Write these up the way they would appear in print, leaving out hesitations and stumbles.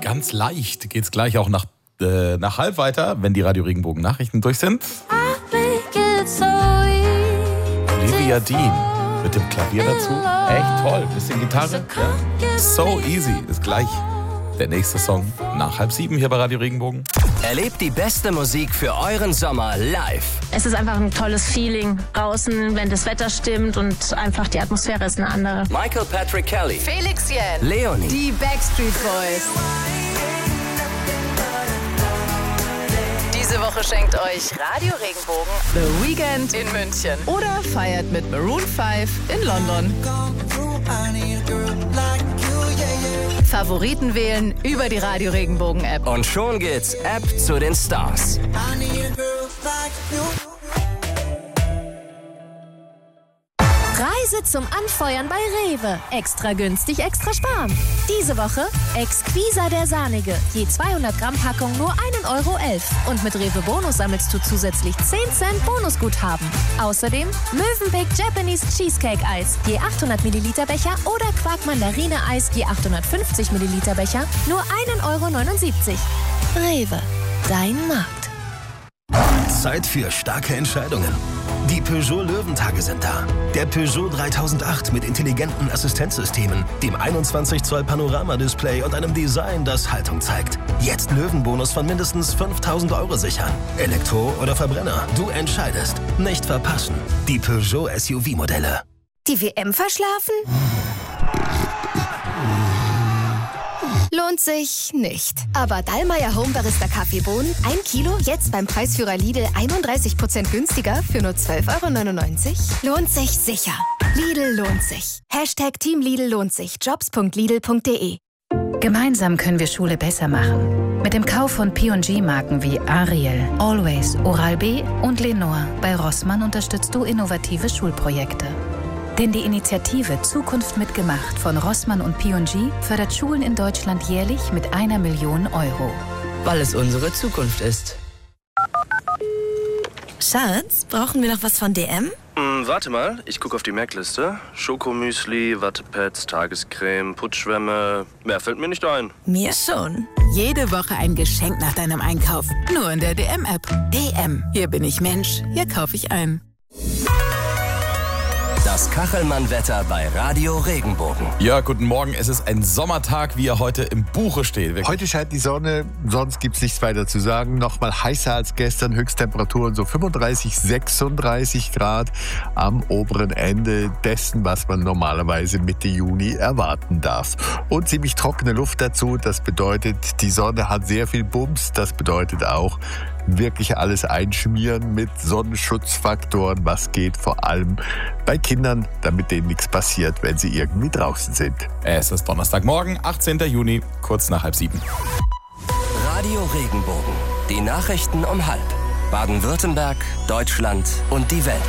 ganz leicht geht's gleich auch nach halb weiter, wenn die Radio Regenbogen Nachrichten durch sind. Olivia Dean mit dem Klavier dazu. Echt toll. Bisschen Gitarre. Ja. So easy. Ist gleich der nächste Song nach 6:30 hier bei Radio Regenbogen. Erlebt die beste Musik für euren Sommer live. Es ist einfach ein tolles Feeling draußen, wenn das Wetter stimmt und einfach die Atmosphäre ist eine andere. Michael Patrick Kelly, Felix Jähn, Leonie, die Backstreet Boys. Diese Woche schenkt euch Radio Regenbogen The Weekend in München oder feiert mit Maroon 5 in London. Favoriten wählen über die Radio Regenbogen App. Und schon geht's App zu den Stars. Reise zum Anfeuern bei Rewe. Extra günstig, extra sparen. Diese Woche Exquisa der Sahnige. Je 200 Gramm Packung nur 1,11 € Und mit Rewe Bonus sammelst du zusätzlich 10 Cent Bonusguthaben. Außerdem Mövenpick Japanese Cheesecake Eis. Je 800 Milliliter Becher oder Quark Mandarine Eis. Je 850 Milliliter Becher nur 1,79 €. Rewe. Dein Markt. Zeit für starke Entscheidungen. Die Peugeot Löwentage sind da. Der Peugeot 3008 mit intelligenten Assistenzsystemen, dem 21 Zoll Panoramadisplay und einem Design, das Haltung zeigt. Jetzt Löwenbonus von mindestens 5.000 € sichern. Elektro oder Verbrenner, du entscheidest. Nicht verpassen. Die Peugeot SUV-Modelle. Die WM verschlafen? Lohnt sich nicht. Aber Dallmayr Home Barista Kaffeebohnen, 1 Kilo, jetzt beim Preisführer Lidl 31% günstiger für nur 12,99 €? Lohnt sich sicher. Lidl lohnt sich. #Team Lidl lohnt sich. Jobs.lidl.de. Gemeinsam können wir Schule besser machen. Mit dem Kauf von P&G-Marken wie Ariel, Always, Oral-B und Lenore bei Rossmann unterstützt du innovative Schulprojekte. Denn die Initiative Zukunft mitgemacht von Rossmann und P&G fördert Schulen in Deutschland jährlich mit 1 Million €. Weil es unsere Zukunft ist. Schatz, brauchen wir noch was von DM? Warte mal, ich gucke auf die Merkliste. Schokomüsli, Wattepads, Tagescreme, Putzschwämme. Mehr fällt mir nicht ein. Mir schon. Jede Woche ein Geschenk nach deinem Einkauf. Nur in der DM-App. DM. Hier bin ich Mensch. Hier kaufe ich ein. Das Kachelmann-Wetter bei Radio Regenbogen. Ja, guten Morgen. Es ist ein Sommertag, wie er heute im Buche steht. Heute scheint die Sonne, sonst gibt es nichts weiter zu sagen. Nochmal heißer als gestern, Höchsttemperaturen so 35, 36 Grad am oberen Ende dessen, was man normalerweise Mitte Juni erwarten darf. Und ziemlich trockene Luft dazu, das bedeutet, die Sonne hat sehr viel Bums, das bedeutet auch, wirklich alles einschmieren mit Sonnenschutzfaktoren, was geht vor allem bei Kindern, damit denen nichts passiert, wenn sie irgendwie draußen sind. Es ist Donnerstagmorgen, 18. Juni, kurz nach 6:30. Radio Regenbogen. Die Nachrichten um 6:30. Baden-Württemberg, Deutschland und die Welt.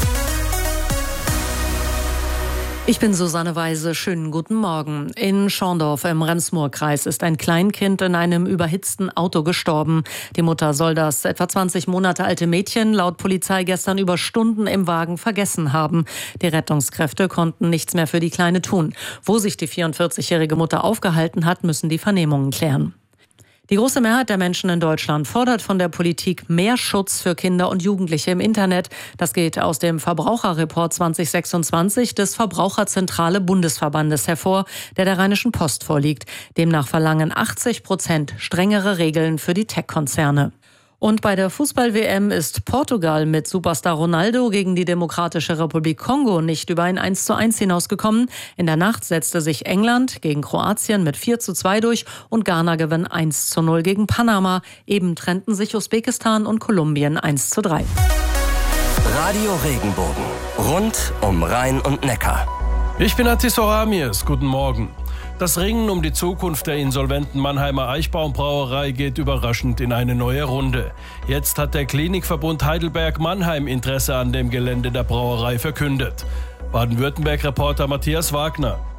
Ich bin Susanne Weise. Schönen guten Morgen. In Schorndorf im Rems-Murr-Kreis ist ein Kleinkind in einem überhitzten Auto gestorben. Die Mutter soll das etwa 20 Monate alte Mädchen laut Polizei gestern über Stunden im Wagen vergessen haben. Die Rettungskräfte konnten nichts mehr für die Kleine tun. Wo sich die 44-jährige Mutter aufgehalten hat, müssen die Vernehmungen klären. Die große Mehrheit der Menschen in Deutschland fordert von der Politik mehr Schutz für Kinder und Jugendliche im Internet. Das geht aus dem Verbraucherreport 2026 des Verbraucherzentrale Bundesverbandes hervor, der Rheinischen Post vorliegt. Demnach verlangen 80% strengere Regeln für die Tech-Konzerne. Und bei der Fußball-WM ist Portugal mit Superstar Ronaldo gegen die Demokratische Republik Kongo nicht über ein 1:1 hinausgekommen. In der Nacht setzte sich England gegen Kroatien mit 4:2 durch und Ghana gewann 1:0 gegen Panama. Eben trennten sich Usbekistan und Kolumbien 1:3. Radio Regenbogen. Rund um Rhein und Neckar. Ich bin Atis Oramies. Guten Morgen. Das Ringen um die Zukunft der insolventen Mannheimer Eichbaumbrauerei geht überraschend in eine neue Runde. Jetzt hat der Klinikverbund Heidelberg-Mannheim Interesse an dem Gelände der Brauerei verkündet. Baden-Württemberg-Reporter Matthias Wagner.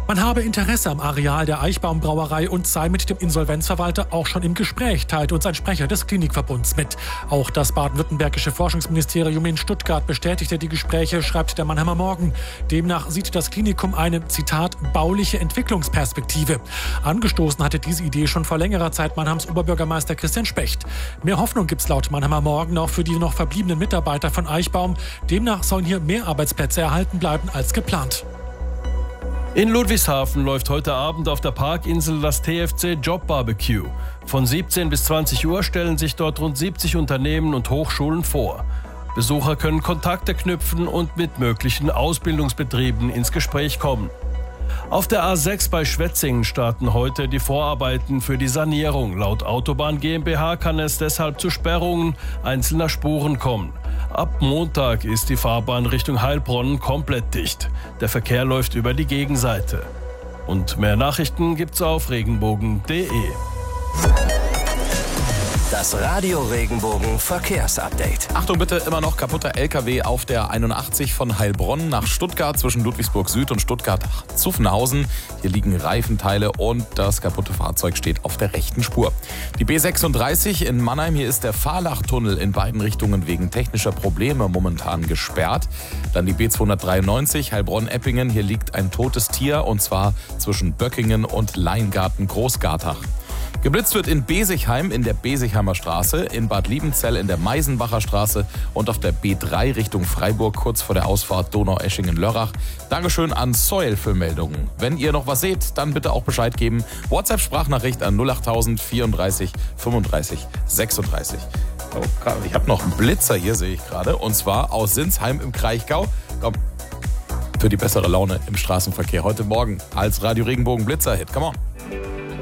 Man habe Interesse am Areal der Eichbaum-Brauerei und sei mit dem Insolvenzverwalter auch schon im Gespräch, teilt uns ein Sprecher des Klinikverbunds mit. Auch das baden-württembergische Forschungsministerium in Stuttgart bestätigte die Gespräche, schreibt der Mannheimer Morgen. Demnach sieht das Klinikum eine, Zitat, bauliche Entwicklungsperspektive. Angestoßen hatte diese Idee schon vor längerer Zeit Mannheims Oberbürgermeister Christian Specht. Mehr Hoffnung gibt's laut Mannheimer Morgen auch für die noch verbliebenen Mitarbeiter von Eichbaum. Demnach sollen hier mehr Arbeitsplätze erhalten bleiben als geplant. In Ludwigshafen läuft heute Abend auf der Parkinsel das TFC Job Barbecue. Von 17 bis 20 Uhr stellen sich dort rund 70 Unternehmen und Hochschulen vor. Besucher können Kontakte knüpfen und mit möglichen Ausbildungsbetrieben ins Gespräch kommen. Auf der A6 bei Schwetzingen starten heute die Vorarbeiten für die Sanierung. Laut Autobahn GmbH kann es deshalb zu Sperrungen einzelner Spuren kommen. Ab Montag ist die Fahrbahn Richtung Heilbronn komplett dicht. Der Verkehr läuft über die Gegenseite. Und mehr Nachrichten gibt's auf regenbogen.de. Das Radio Regenbogen Verkehrsupdate. Achtung bitte, immer noch kaputter LKW auf der 81 von Heilbronn nach Stuttgart zwischen Ludwigsburg Süd und Stuttgart-Zuffenhausen. Hier liegen Reifenteile und das kaputte Fahrzeug steht auf der rechten Spur. Die B36 in Mannheim, hier ist der Fahrlachtunnel in beiden Richtungen wegen technischer Probleme momentan gesperrt. Dann die B293 Heilbronn-Eppingen, hier liegt ein totes Tier und zwar zwischen Böckingen und Leingarten-Großgartach. Geblitzt wird in Besigheim in der Besigheimer Straße, in Bad Liebenzell in der Meisenbacher Straße und auf der B3 Richtung Freiburg kurz vor der Ausfahrt Donaueschingen-Lörrach. Dankeschön an Soil für Meldungen. Wenn ihr noch was seht, dann bitte auch Bescheid geben. WhatsApp-Sprachnachricht an 08000 34 35 36. Oh, ich habe noch einen Blitzer hier, sehe ich gerade, und zwar aus Sinsheim im Kraichgau. Komm, für die bessere Laune im Straßenverkehr heute Morgen als Radio Regenbogen Blitzer-Hit. Come on.